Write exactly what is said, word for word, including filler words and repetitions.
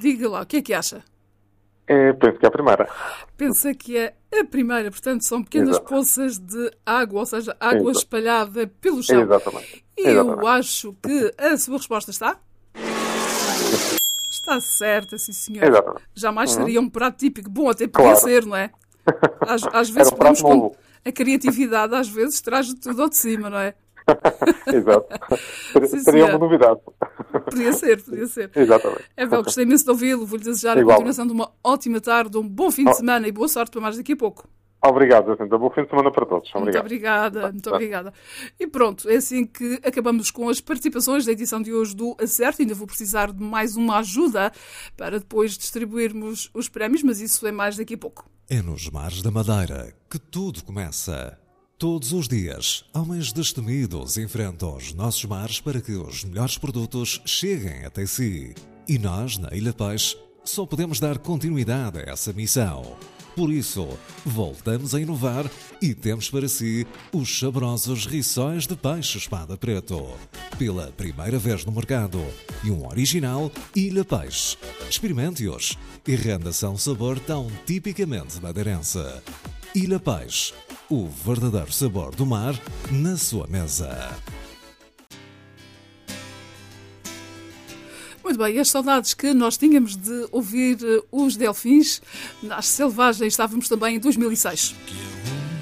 Diga lá, o que é que acha? É, penso que é a primeira. Pensa que é a primeira, portanto, são pequenas Exato. poças de água, ou seja, água Exato. espalhada pelo chão. Exatamente. E eu Exatamente. acho que a sua resposta está? Está certa, sim senhor. Exatamente. Jamais Uhum. seria um prato típico. Bom, até podia Claro. ser, não é? Às, às Era vezes um podemos... prato con- novo. A criatividade às vezes traz de tudo ao de cima, não é? Exato. Ter- Sim, Seria senhor. uma novidade. Podia ser, podia ser. Exatamente. É bom, gostei imenso de ouvi-lo. Vou-lhe desejar a Igual. continuação de uma ótima tarde, um bom fim de Oh. semana e boa sorte para mais daqui a pouco. Obrigado, Jacinta. Bom fim de semana para todos. Muito Obrigado. obrigada, muito Tá. obrigada. E pronto, é assim que acabamos com as participações da edição de hoje do Acerto. Ainda vou precisar de mais uma ajuda para depois distribuirmos os prémios, mas isso é mais daqui a pouco. É nos mares da Madeira que tudo começa. Todos os dias, homens destemidos enfrentam os nossos mares para que os melhores produtos cheguem até si. E nós, na Ilha Peixe, só podemos dar continuidade a essa missão. Por isso, voltamos a inovar e temos para si os saborosos rissóis de peixe espada preto. Pela primeira vez no mercado. E um original Ilha Peixe. Experimente-os e renda-se a um sabor tão tipicamente madeirense. Ilha Peixe. O verdadeiro sabor do mar na sua mesa. Muito bem, as saudades que nós tínhamos de ouvir eh, os Delfins nas Selvagens, estávamos também em dois mil e seis.